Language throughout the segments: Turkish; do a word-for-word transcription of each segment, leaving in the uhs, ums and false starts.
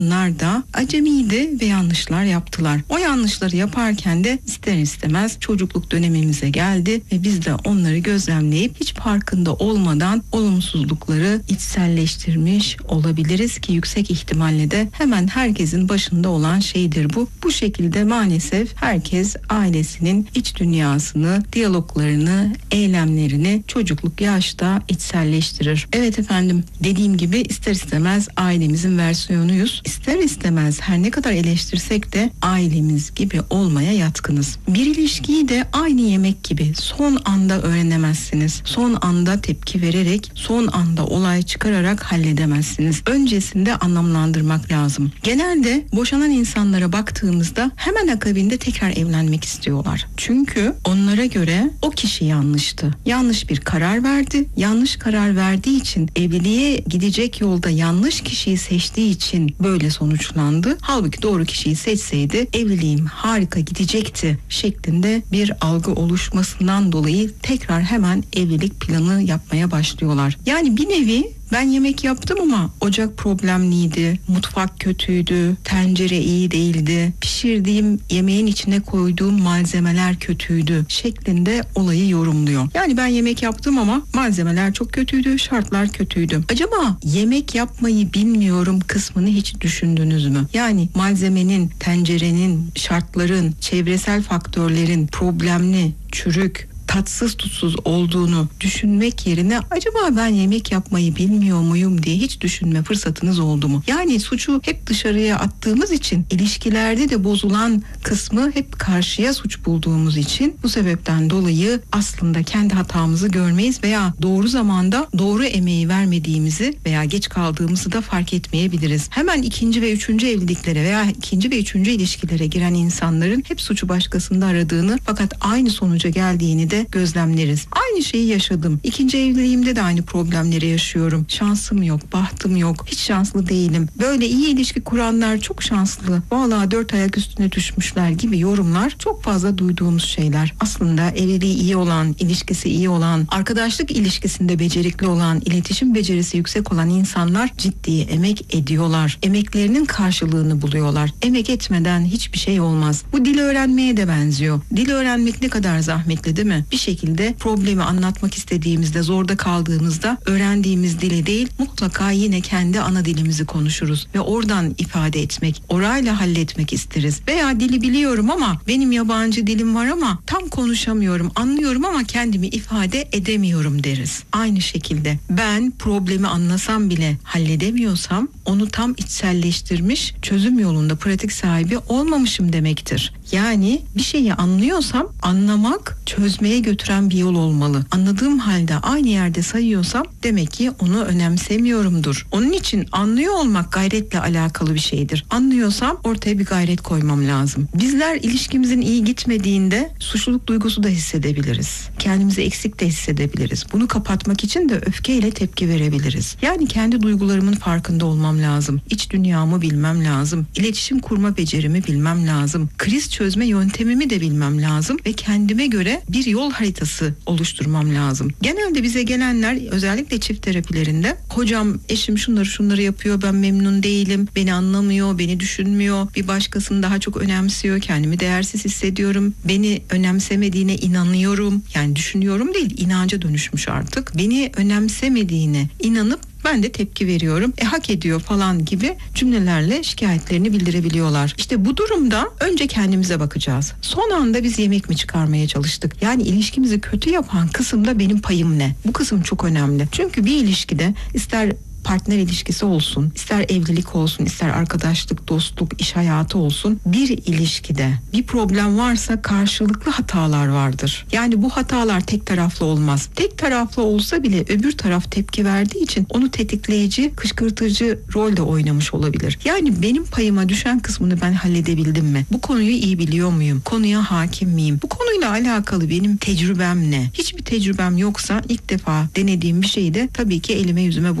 Onlar da acemiydi ve yanlışlar yaptılar. O yanlışları yaparken de ister istemez çocukluk dönemimize geldi ve biz de onları gözlemleyip hiç farkında olmadan olumsuzlukları içselleştirmiş olabiliriz ki yüksek ihtimalle de hemen herkesin başında olan şeydir bu. Bu şekilde maalesef herkes ailesinin iç dünyasını, diyaloglarını, eylemlerini çocukluk yaşta içselleştirir. Evet efendim, dediğim gibi ister istemez ailemizin versiyonuyuz. İster istemez her ne kadar eleştirsek de ailemiz gibi olmaya yatkınız. Bir ilişkiyi de aynı yemek gibi son anda öğrenemezsiniz. Son anda tepki vererek, son anda olay çıkararak halledemezsiniz. Öncesinde anlamlandırmak lazım. Genelde boşanan insanlara baktığımızda hemen akabinde tekrar evlenmek istiyorlar. Çünkü onlara göre o kişi yanlıştı. Yanlış bir karar verdi. Yanlış karar verdiği için, evliliğe gidecek yolda yanlış kişiyi seçtiği için böyle sonuçlandı. Halbuki doğru kişiyi seçseydi evliliğim harika gidecekti şeklinde bir algı oluşmasından dolayı tekrar hemen evlilik planı yapmaya başlıyorlar. Yani bir nevi ben yemek yaptım ama ocak problemliydi, mutfak kötüydü, tencere iyi değildi, pişirdiğim yemeğin içine koyduğum malzemeler kötüydü şeklinde olayı yorumluyor. Yani ben yemek yaptım ama malzemeler çok kötüydü, şartlar kötüydü. Acaba yemek yapmayı bilmiyorum kısmını hiç düşündünüz mü? Yani malzemenin, tencerenin, şartların, çevresel faktörlerin problemli, çürük, tatsız tutsuz olduğunu düşünmek yerine acaba ben yemek yapmayı bilmiyor muyum diye hiç düşünme fırsatınız oldu mu? Yani suçu hep dışarıya attığımız için, ilişkilerde de bozulan kısmı hep karşıya suç bulduğumuz için bu sebepten dolayı aslında kendi hatamızı görmeyiz veya doğru zamanda doğru emeği vermediğimizi veya geç kaldığımızı da fark etmeyebiliriz. Hemen ikinci ve üçüncü evliliklere veya ikinci ve üçüncü ilişkilere giren insanların hep suçu başkasında aradığını fakat aynı sonuca geldiğini de gözlemleriz. Aynı şeyi yaşadım. İkinci evliliğimde de aynı problemleri yaşıyorum. Şansım yok, bahtım yok, hiç şanslı değilim. Böyle iyi ilişki kuranlar çok şanslı. Vallahi dört ayak üstüne düşmüşler gibi yorumlar çok fazla duyduğumuz şeyler. Aslında evliliği iyi olan, ilişkisi iyi olan, arkadaşlık ilişkisinde becerikli olan, iletişim becerisi yüksek olan insanlar ciddi emek ediyorlar. Emeklerinin karşılığını buluyorlar. Emek etmeden hiçbir şey olmaz. Bu dil öğrenmeye de benziyor. Dil öğrenmek ne kadar zahmetli değil mi? Bir şekilde problemi anlatmak istediğimizde, zorda kaldığımızda öğrendiğimiz dili değil, mutlaka yine kendi ana dilimizi konuşuruz ve oradan ifade etmek, orayla halletmek isteriz. Veya dili biliyorum ama benim yabancı dilim var ama tam konuşamıyorum, anlıyorum ama kendimi ifade edemiyorum deriz. Aynı şekilde ben problemi anlasam bile halledemiyorsam onu tam içselleştirmiş, çözüm yolunda pratik sahibi olmamışım demektir. Yani bir şeyi anlıyorsam anlamak çözmeye götüren bir yol olmalı. Anladığım halde aynı yerde sayıyorsam demek ki onu önemsemiyorumdur. Onun için anlıyor olmak gayretle alakalı bir şeydir. Anlıyorsam ortaya bir gayret koymam lazım. Bizler ilişkimizin iyi gitmediğinde suçluluk duygusu da hissedebiliriz. Kendimizi eksik de hissedebiliriz. Bunu kapatmak için de öfkeyle tepki verebiliriz. Yani kendi duygularımın farkında olmam lazım. İç dünyamı bilmem lazım. İletişim kurma becerimi bilmem lazım. Kriz çözme yöntemimi de bilmem lazım ve kendime göre bir yol haritası oluşturmam lazım. Genelde bize gelenler özellikle çift terapilerinde hocam eşim şunları şunları yapıyor, ben memnun değilim, beni anlamıyor, beni düşünmüyor, bir başkasını daha çok önemsiyor, kendimi değersiz hissediyorum, beni önemsemediğine inanıyorum, yani düşünüyorum değil, inanca dönüşmüş artık, beni önemsemediğine inanıp ben de tepki veriyorum, e hak ediyor falan gibi cümlelerle şikayetlerini bildirebiliyorlar. İşte bu durumda önce kendimize bakacağız. Son anda biz yemek mi çıkarmaya çalıştık? Yani ilişkimizi kötü yapan kısımda benim payım ne? Bu kısım çok önemli. Çünkü bir ilişkide ister partner ilişkisi olsun, ister evlilik olsun, ister arkadaşlık, dostluk, iş hayatı olsun, bir ilişkide bir problem varsa karşılıklı hatalar vardır. Yani bu hatalar tek taraflı olmaz. Tek taraflı olsa bile öbür taraf tepki verdiği için onu tetikleyici, kışkırtıcı rol de oynamış olabilir. Yani benim payıma düşen kısmını ben halledebildim mi? Bu konuyu iyi biliyor muyum? Konuya hakim miyim? Bu konuyla alakalı benim tecrübem ne? Hiçbir tecrübem yoksa ilk defa denediğim bir şeyi de tabii ki elime yüzüme bulaştırmam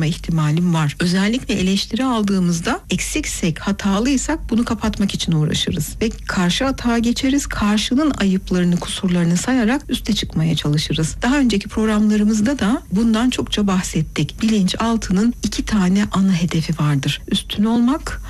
başarma ihtimalim var. Özellikle eleştiri aldığımızda eksiksek, hatalıysak bunu kapatmak için uğraşırız. Ve karşı atağa geçeriz. Karşının ayıplarını, kusurlarını sayarak üste çıkmaya çalışırız. Daha önceki programlarımızda da bundan çokça bahsettik. Bilinçaltının iki tane ana hedefi vardır. Üstün olmak,